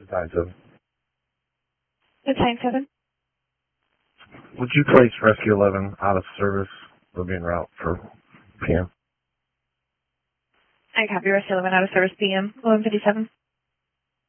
The time 7. The time 7. Would you place Rescue 11 out of service? We'll be en route for PM. I copy Rescue 11 out of service PM, 1157.